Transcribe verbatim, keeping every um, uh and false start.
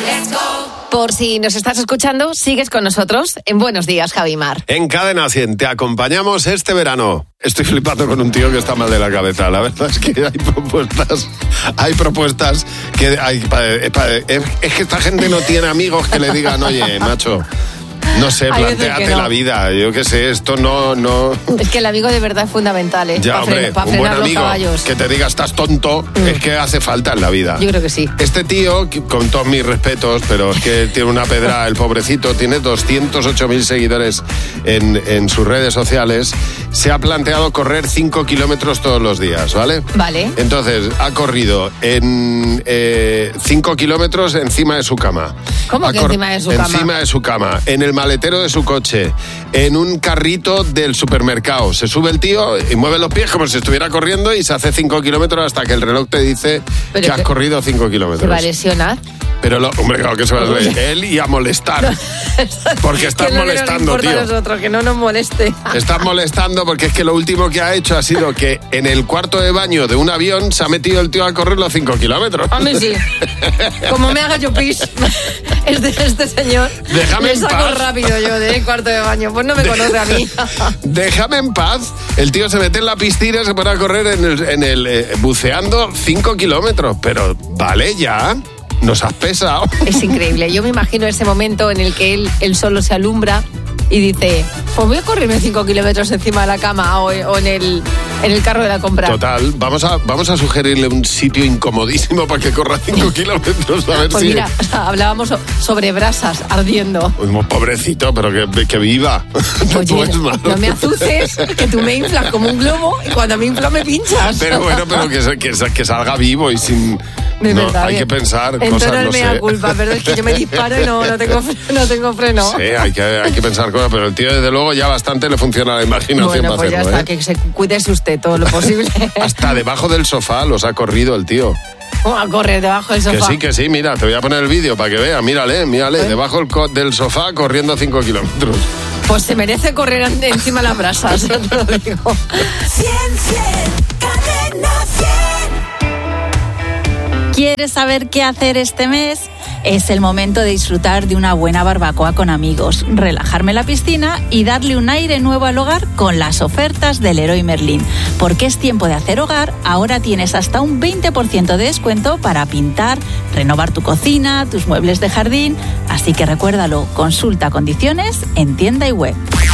Let's go. Por si nos estás escuchando, sigues con nosotros en Buenos Días, Javi Mar. En Cadena cien te acompañamos este verano. Estoy flipando con un tío que está mal de la cabeza. La verdad es que hay propuestas, hay propuestas que hay, es que esta gente no tiene amigos que le digan, oye, macho, no sé, plantéate no. la vida. Yo qué sé, esto no, no... Es que el amigo de verdad es fundamental, ¿eh? Ya, para hombre, frenar, para un frenar buen los amigo caballos. que te diga estás tonto, mm. es que hace falta en la vida. Yo creo que sí. Este tío, con todos mis respetos, pero es que tiene una pedra, el pobrecito, tiene doscientos ocho mil seguidores en, en sus redes sociales, se ha planteado correr cinco kilómetros todos los días, ¿vale? Vale. Entonces, ha corrido en eh, cinco kilómetros encima de su cama. ¿Cómo ha que cor- encima de su cama? Encima de su cama, en el maletero de su coche, en un carrito del supermercado. Se sube el tío y mueve los pies como si estuviera corriendo y se hace cinco kilómetros hasta que el reloj te dice Pero que has corrido cinco kilómetros. ¿Se va a lesionar? Pero, lo, hombre, claro que se va a lesionar. Él y a molestar. Porque estás que no molestando, tío. A nosotros, que no nos moleste. Estás molestando porque es que lo último que ha hecho ha sido que en el cuarto de baño de un avión se ha metido el tío a correr los cinco kilómetros. A mí sí. Como me haga yo pis, este, este señor. Déjame me en saco paz. rápido yo del cuarto de baño. Pues no me conoce a mí. Déjame en paz. El tío se mete en la piscina y se pone a correr en el, en el eh, buceando cinco kilómetros. Pero vale ya. Nos has pesado. Es increíble. Yo me imagino ese momento en el que él, él solo se alumbra y dice, pues voy a correrme cinco kilómetros encima de la cama o, o en, el, en el carro de la compra. Total, vamos a, vamos a sugerirle un sitio incomodísimo para que corra cinco kilómetros. A ver pues si... mira, hablábamos sobre brasas ardiendo. Pues, pobrecito, pero que, que viva. Oye, no, no me azuces, que tú me inflas como un globo y cuando me inflo me pinchas. Pero bueno, pero que, que, que salga vivo y sin... De no, verdad, hay bien. que pensar Entonces cosas, no me sé. da culpa, pero es que yo me disparo y no, no, tengo, no tengo freno. Sí, hay que, hay que pensar cosas, pero el tío desde luego ya bastante le funciona la imaginación bueno, para pues hacerlo, ya está, ¿eh? que se cuídese usted todo lo posible. Hasta debajo del sofá los ha corrido el tío. ¿Cómo a correr debajo del sofá? Que sí, que sí, mira, te voy a poner el vídeo para que vea, mírale, mírale, ¿Eh? debajo del, co- del sofá corriendo cinco kilómetros. Pues se merece correr encima de las brasas, te lo digo. cien, cien, Cadena cien. ¿Quieres saber qué hacer este mes? Es el momento de disfrutar de una buena barbacoa con amigos, relajarme en la piscina y darle un aire nuevo al hogar con las ofertas del Leroy Merlin. Porque es tiempo de hacer hogar, ahora tienes hasta un veinte por ciento de descuento para pintar, renovar tu cocina, tus muebles de jardín. Así que recuérdalo, consulta condiciones en tienda y web.